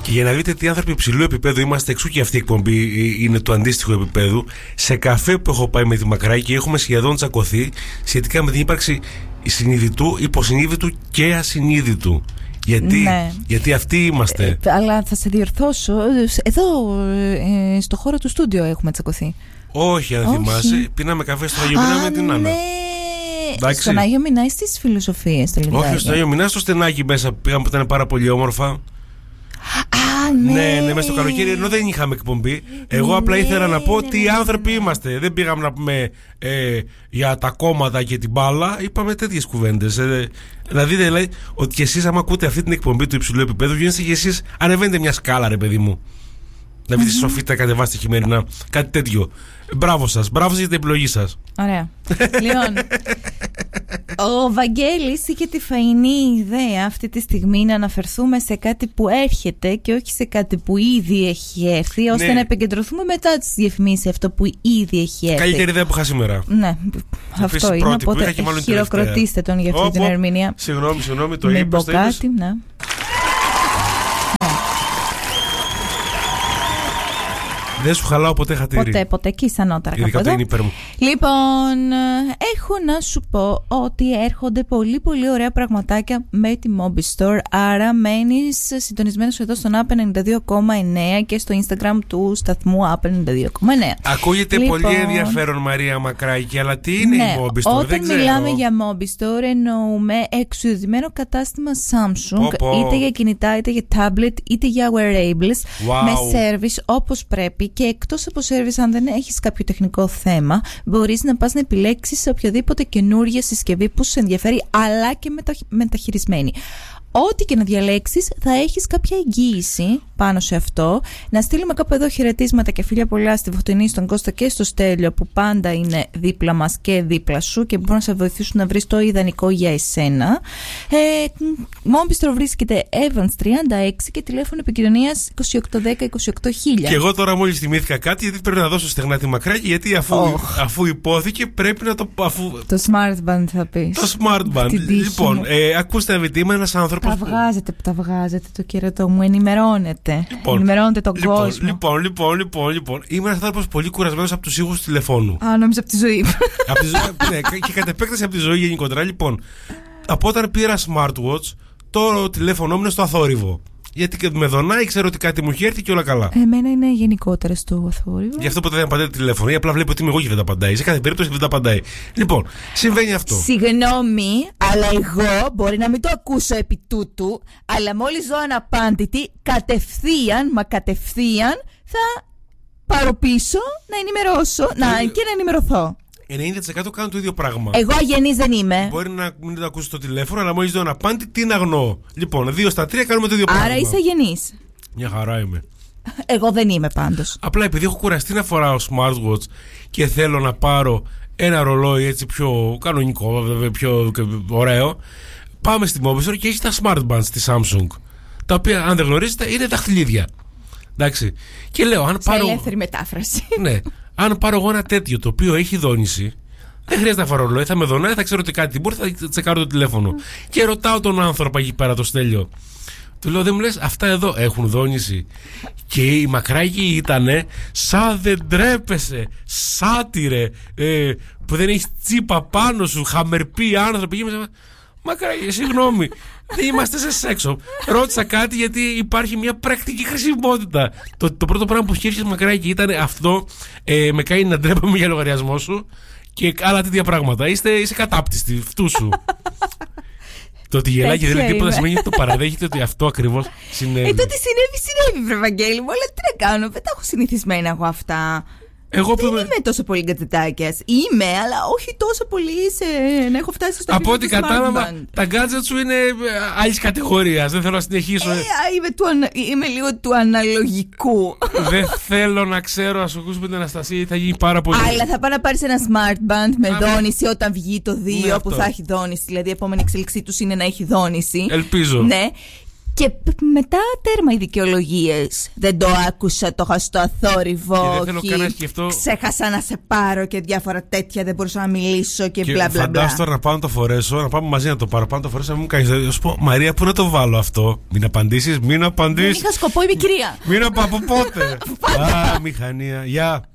Και για να δείτε τι άνθρωποι υψηλού επίπεδου είμαστε, εξού και αυτή η εκπομπή είναι του αντίστοιχου επίπεδου. Σε καφέ που έχω πάει με τη Μακράκη έχουμε σχεδόν τσακωθεί σχετικά με την ύπαρξη συνειδητού, υποσυνείδητου και ασυνείδητου. Γιατί αυτοί είμαστε. Αλλά θα σε διορθώσω. Εδώ στο χώρο του στούντιο έχουμε τσακωθεί. Όχι, αν θυμάσαι, πίναμε καφέ στο Άγιο Μινά με την Άννα. Ναι. Στον Άγιο Μινά ή στις Φιλοσοφίες? Όχι, στο Άγιο Μινά, στο στενάκι μέσα πήγαμε που ήταν πάρα πολύ όμορφα. Ναι, μέσα στο καλοκαίρι, ενώ δεν είχαμε εκπομπή. Εγώ απλά ήθελα να πω τι άνθρωποι είμαστε. Δεν πήγαμε να πούμε για τα κόμματα και την μπάλα. Είπαμε τέτοιες κουβέντες. Να δείτε δηλαδή ότι κι εσείς, άμα ακούτε αυτή την εκπομπή του υψηλού επίπεδου, γίνεστε κι εσείς, ανεβαίνετε μια σκάλα, ρε παιδί μου. Να βρείτε σοφίτα, κατεβάστε χειμερινά. Κάτι τέτοιο. Μπράβο σας για την επιλογή σας. Ωραία. Λοιπόν, ο Βαγγέλης είχε τη φαϊνή ιδέα αυτή τη στιγμή να αναφερθούμε σε κάτι που έρχεται και όχι σε κάτι που ήδη έχει έρθει, ώστε να επικεντρωθούμε μετά τις διαφημίσεις αυτό που ήδη έχει έρθει. Καλύτερη ιδέα που είχα σήμερα. Ναι, αυτό είναι. Οπότε χειροκροτήστε τον για αυτή την ερμηνεία. Συγγνώμη, το είπες. Κάτι, ναι. Δεν σου χαλάω ποτέ χατήρι. Ποτέ και ισανότερα. Ειδικά το είναι υπέρ μου. Λοιπόν, έχω να σου πω ότι έρχονται πολύ πολύ ωραία πραγματάκια με τη Mobistore. Άρα μένεις συντονισμένος εδώ στον App 92,9 και στο Instagram του σταθμού App 92,9. Ακούγεται πολύ ενδιαφέρον, Μαρία Μακράκη, αλλά τι είναι η Mobistore? Όταν μιλάμε για Mobistore εννοούμε εξουδεμένο κατάστημα Samsung, είτε για κινητά, είτε για tablet, είτε για wearables, με service όπως πρέπει. Και εκτός από service, αν δεν έχεις κάποιο τεχνικό θέμα, μπορείς να πας να επιλέξεις σε οποιαδήποτε καινούργια συσκευή που σου ενδιαφέρει, αλλά και μεταχειρισμένη. Ό,τι και να διαλέξεις, θα έχεις κάποια εγγύηση πάνω σε αυτό. Να στείλουμε κάπου εδώ χαιρετίσματα και φίλια πολλά στη Φωτεινή, στον Κώστα και στο Στέλιο, που πάντα είναι δίπλα μας και δίπλα σου και μπορούν να σε βοηθήσουν να βρεις το ιδανικό για εσένα. Mobistore βρίσκεται Evans 36 και τηλέφωνο επικοινωνίας 2810-28000. Και εγώ τώρα μόλις θυμήθηκα κάτι, γιατί πρέπει να δώσω στεγνά τη Μακράκη, γιατί αφού υπόθηκε πρέπει να το. Το Smart Band θα πεις. Το Smart Band. Λοιπόν, ακούστε να δείτε, είμαι ένας άνθρωπος. Τα βγάζετε το κερατό μου, ενημερώνετε. Ενημερώνετε τον κόσμο. Λοιπόν. Είμαι ένας άνθρωπος πολύ κουρασμένος από τους ήχους του τηλεφώνου. Νόμιζα από τη ζωή. Ναι, και κατ' επέκταση από τη ζωή γενικότερα. Λοιπόν, από όταν πήρα smartwatch, το τηλέφωνό μου είναι στο αθόρυβο. Γιατί με δονάει, ξέρω ότι κάτι μου έχει έρθει και όλα καλά. Εμένα είναι γενικότερα στο αθόρυβο. Γι' αυτό ποτέ δεν απαντάει τηλέφωνο. Ή απλά βλέπω ότι είμαι εγώ και δεν τα απαντάει. Σε κάθε περίπτωση δεν τα απαντάει. Λοιπόν, συμβαίνει αυτό. Συγγνώμη, αλλά εγώ μπορεί να μην το ακούσω επί τούτου, αλλά μόλις δω αναπάντητη, κατευθείαν θα πάρω πίσω να ενημερώσω και να ενημερωθώ. 90% κάνουν το ίδιο πράγμα. Εγώ αγενής δεν είμαι. Μπορεί να μην το ακούσει το τηλέφωνο, αλλά μόλις δω αναπάντητη, τι να αγνοώ. Λοιπόν, 2 στα 3 κάνουμε το ίδιο πράγμα. Άρα είσαι αγενής. Μια χαρά είμαι. Εγώ δεν είμαι πάντως. Απλά επειδή έχω κουραστεί να φοράω smartwatch και θέλω να πάρω ένα ρολόι έτσι πιο κανονικό, βέβαια πιο ωραίο, πάμε στη Mobistore και έχει τα smart bands τη Samsung. Τα οποία, αν δεν γνωρίζετε, είναι δαχτυλίδια. Εντάξει. Και λέω, αν πάρω. Σε ελεύθερη μετάφραση. Ναι. Αν πάρω εγώ ένα τέτοιο το οποίο έχει δόνηση, δεν χρειάζεται να φάρω ρολόι, θα με δονάει, θα ξέρω ότι κάτι μπορεί, θα τσεκάρω το τηλέφωνο. Και ρωτάω τον άνθρωπο εκεί πέρα, το Στέλιο. Του λέω, δεν μου λες, αυτά εδώ έχουν δόνηση? Και η Μακράκη ήτανε σαν δεν τρέπεσαι, σάτυρε, που δεν έχει τσίπα πάνω σου, χαμερποί άνθρωποι. Μακράκη, συγγνώμη, δεν είμαστε σε σεξο. Ρώτησα κάτι γιατί υπάρχει μια πρακτική χρησιμότητα. Το πρώτο πράγμα που σκέφτηκες, Μακράκη, ήταν αυτό. Με κάνει να ντρέπαμε για λογαριασμό σου και άλλα τέτοια πράγματα. Είσαι κατάπτυστη, φτού σου. Το ότι γελάει και δεν είναι τίποτα σημαίνει ότι το παραδέχεται ότι αυτό ακριβώς συνέβη. Το ότι συνέβη, βρε Βαγγέλη μου, αλλά τι να κάνω, δεν τα έχω συνηθισμένα εγώ αυτά. Δεν είμαι τόσο πολύ γκατζετάκιας. Είμαι, αλλά όχι τόσο πολύ να έχω φτάσει στο από ό,τι κατάλαβα, τα γκάτζετ σου είναι άλλης κατηγορίας. Δεν θέλω να συνεχίσω. Είμαι λίγο του αναλογικού. Δεν θέλω να ξέρω, ας ακούσουμε την Αναστασία, θα γίνει πάρα πολύ. Αλλά θα πάω να πάρεις ένα smart band με δόνηση όταν βγει το 2 που θα έχει δόνηση. Δηλαδή η επόμενη εξέλιξή τους είναι να έχει δόνηση. Ελπίζω. Ναι. Και μετά τέρμα οι δικαιολογίες. Δεν το άκουσα, το είχα στο αθόρυβο. Και δεν θέλω καν να σκεφτώ. Ξέχασα να σε πάρω και διάφορα τέτοια. Δεν μπορούσα να μιλήσω και μπλα μπλα μπλα. Φαντάσου τώρα να πάω να το φορέσω, να πάμε μαζί να το πάρω. Πάω να το φορέσω, να μου κάνει. Θα σου πω, Μαρία, πού να το βάλω αυτό. Μην απαντήσει, μην απαντήσει. Δεν είχα σκοπό, είμαι κυρία. Μην από πότε. Α, μηχανία. Γεια.